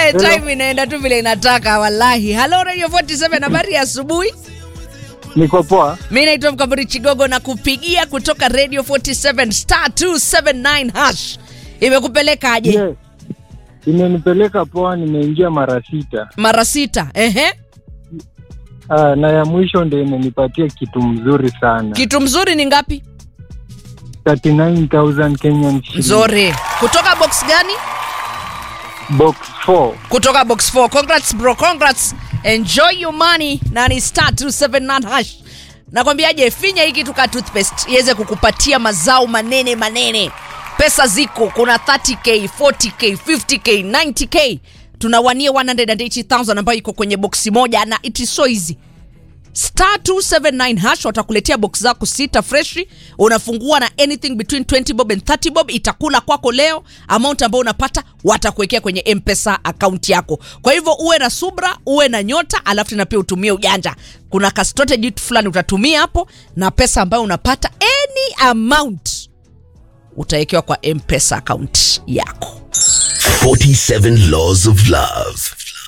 Time inaenda tu vile inataka wallahi. Hello Radio 47, habari ya asubuhi. Niko poa. Mimi naitwa Mkaburi Chigogo na kupigia kutoka Radio 47 star 279 hash. Imekupeleka aje? Yes. Imenipeleka poa, nimeingia mara 6. Mara 6. Ehe. Na ya mwisho ndio imenipatia kitu mzuri sana. Kitu mzuri ni ngapi? 39,000 Kenyan shillings. Nzuri. Kutoka box gani? Box 4. Kutoka box 4. Congrats bro, congrats. Enjoy your money. Na ni star 279 hash. Nakwambiaje, finya hiki tuka toothpaste iweze kukupatia mazao manene. Pesa ziko, kuna 30k, 40k, 50k, 90k. Tunawania 180,000 ambayo iko kwenye boxi moja na it is so easy. Star 279 hash watakuletea box zako 6 fresh. Unafungua na anything between 20 bob and 30 bob, itakula kwako leo. Amount ambayo unapata watakuwekea kwenye M-Pesa account yako. Kwa hivyo uwe na subra, uwe na nyota, alafu na pia utumie ujanja. Kuna ka strategy fulani utatumia hapo na pesa ambayo unapata any amount utawekewa kwa M-Pesa account yako. 47 Laws of Love.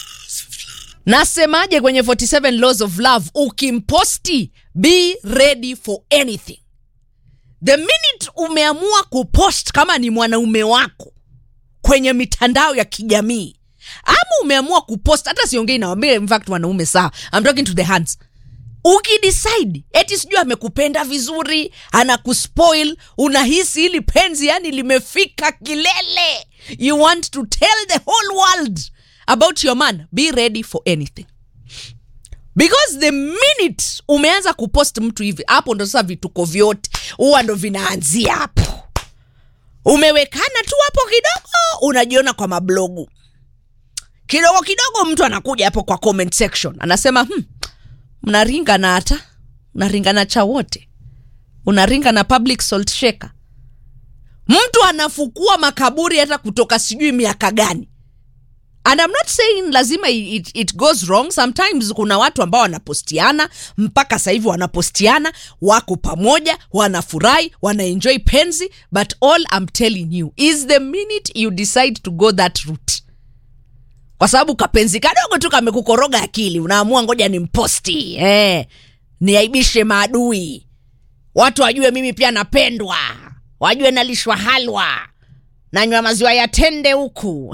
Nasemaje kwenye 47 Laws of Love? Ukimposti, be ready for anything. The minute umeamua kupost kama ni mwanaume wako kwenye mitandao ya kijamii, ama umeamua kupost, hata siongei na wambie in fact wanaume sawa, I'm talking to the hands. Ukidecide eti sijui amekupenda vizuri, anakuspoil, unahisi hili penzi yani limefika kilele, you want to tell the whole world about your man, be ready for anything. Because the minute umeanza kupost mtu hivi, hapo ndo sasa vituko vyote huwa ndo vinaanzia hapo. Umewekana tu hapo kidogo, unajiona kwa mablogu. Kidogo mtu anakuja hapo kwa comment section, anasema mnaringa na hata, unaringa na cha wote. Unaringa na public salt shaker. Mtu anafukua makaburi hata kutoka sijui miaka gani. And I'm not saying lazima it goes wrong. Sometimes kuna watu ambao wanapostiana, mpaka sasa hivi wanapostiana, wako pamoja, wanafurahi, wanaenjoy penzi. But all I'm telling you is the minute you decide to go that route, kwa sababu kapenzi kadogo tu kamekukoroga akili, unaamua ngoja nimposti, niaibishe maadui, watu wajue mimi pia napendwa, wajue nalishwa halwa, nanywa maziwa ya tende huku.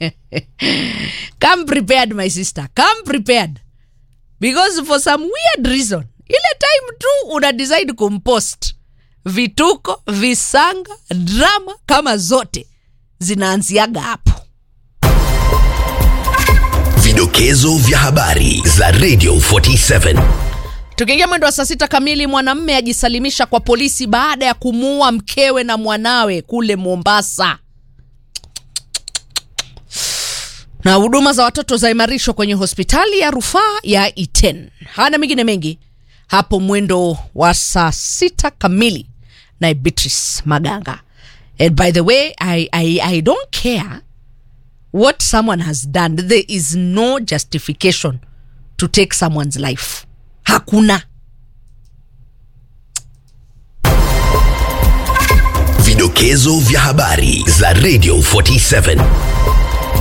Come prepared my sister, come prepared, because for some weird reason ile time tu una decide kumpost, vituko, visanga, drama kama zote zinaanziaga hapo. Vidokezo vya habari za Radio 47. Tukiingia mwendo wa saa 6 kamili, mwanamume ajisalimisha kwa polisi baada ya kumuua mkewe na mwanawe kule Mombasa. Na huduma za watoto zaimarishwa kwenye hospitali ya rufaa ya Iten. Hana mengine mengi hapo mwendo wa saa 6 kamili na Beatrice Maganga. And by the way, I don't care what someone has done. There is no justification to take someone's life. Hakuna. Vidokezo vya habari za Radio 47.